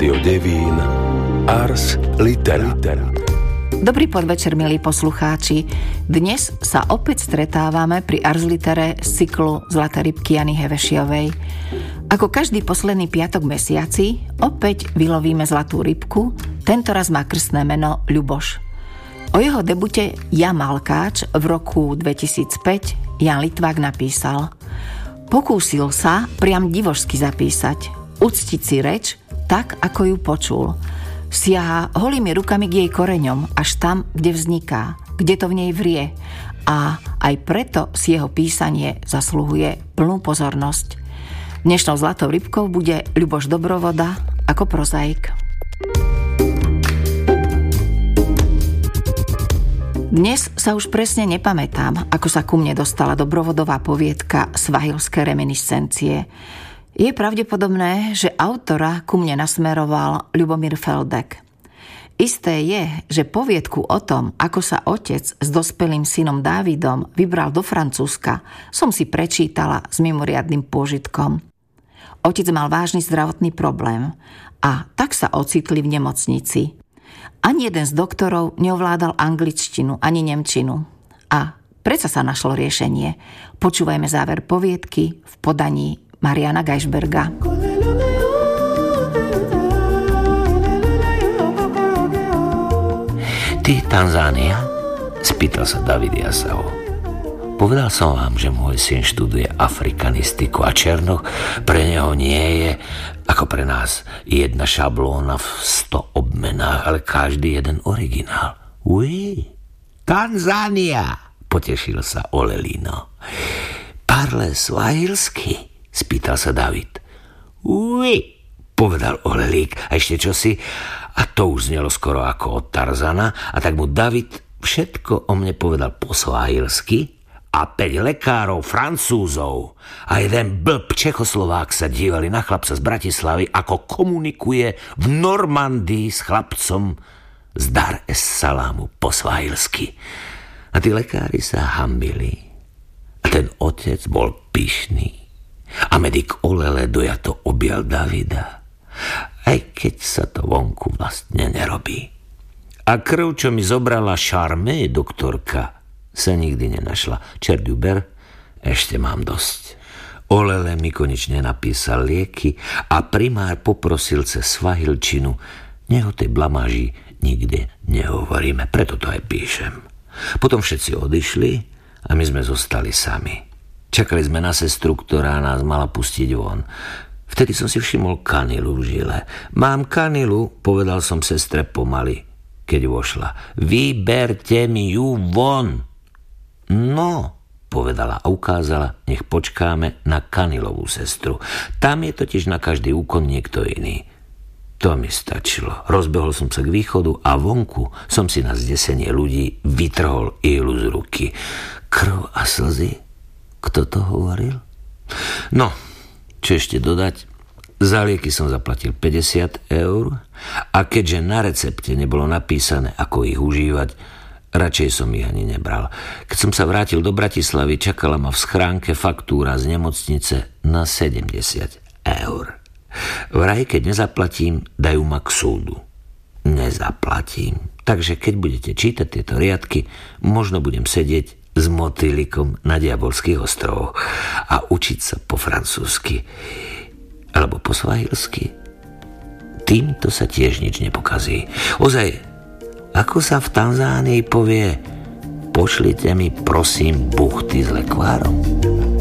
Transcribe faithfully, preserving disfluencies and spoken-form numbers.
Rádio Devín Ars Litera. Dobrý podvečer, milí poslucháči. Dnes sa opäť stretávame pri Ars Litere z cyklu Zlaté rybky Jany Hevešiovej. Ako každý posledný piatok mesiaci, opäť vylovíme zlatú rybku, tentoraz má krstné meno Ľuboš. O jeho debute Ja Malkáč v roku dvetisícpäť Jan Litvák napísal: Pokúsil sa priam divošsky zapísať, uctiť si reč tak, ako ju počul. Siaha holými rukami k jej koreňom, až tam, kde vzniká, kde to v nej vrie. A aj preto si jeho písanie zasluhuje plnú pozornosť. Dnešnou zlatou rybkou bude Ľuboš Dobrovoda ako prozaik. Dnes sa už presne nepamätám, ako sa ku mne dostala Dobrovodová poviedka Svahilské reminiscencie. Je pravdepodobné, že autora ku mne nasmeroval Ľubomír Feldek. Isté je, že poviedku o tom, ako sa otec s dospelým synom Dávidom vybral do Francúzska, som si prečítala s mimoriadnym pôžitkom. Otec mal vážny zdravotný problém a tak sa ocitli v nemocnici. Ani jeden z doktorov neovládal angličtinu ani nemčinu. A predsa sa našlo riešenie. Počúvajme záver poviedky v podaní Mariana Geisberga. Ty, Tanzánia? Spýtal sa David Jasao. Povedal som vám, že môj syn študuje afrikanistiku a Černoch pre neho nie je, ako pre nás, jedna šablóna v sto obmenách, ale každý jeden originál. Uí, Tanzánia, potešil sa Olelino. Parle swahilsky? Spýtal sa David. Uí, povedal Olelík. A ešte čosi? A to už znelo skoro ako od Tarzana. A tak mu David všetko o mne povedal po swahilsky. A päť lekárov, Francúzov a jeden blb Čechoslovák sa dívali na chlapca z Bratislavy, ako komunikuje v Normandii s chlapcom z Dar es Salámu po swahilsky. A tí lekári sa hambili. A ten otec bol pyšný. A medik Olele dojato objal Davida, aj keď sa to vonku vlastne nerobí. A krv, čo mi zobrala Charmé, doktorka, sa nikdy nenašla. Čerduber, ešte mám dosť. Olele mi konečne napísal lieky a primár poprosil cez svahilčinu, nech o tej blamáži nikde nehovoríme, preto to aj píšem. Potom všetci odišli a my sme zostali sami. Čakali sme na sestru, ktorá nás mala pustiť von. Vtedy som si všimol kanilu v žile. Mám kanilu, povedal som sestre pomaly, keď vošla. Vyberte mi ju von. No, povedala a ukázala, nech počkáme na kanilovú sestru. Tam je totiž na každý úkon niekto iný. To mi stačilo. Rozbehol som sa k východu a vonku som si na zdesenie ľudí vytrhol ihlu z ruky. Krv a slzy? Kto to hovoril? No, čo ešte dodať? Za lieky som zaplatil päťdesiat eur a keďže na recepte nebolo napísané, ako ich užívať, radšej som ich ani nebral. Keď som sa vrátil do Bratislavy, čakala ma v schránke faktúra z nemocnice na sedemdesiat eur. Vraj, keď nezaplatím, dajú ma k súdu. Nezaplatím. Takže keď budete čítať tieto riadky, možno budem sedieť s motýlikom na Diabolských ostrovoch a učiť sa po francúzsky alebo po svahilsky. Týmto sa tiež nič nepokazí. Ozaj, ako sa v Tanzánii povie, pošlite mi prosím buchty s lekvárom.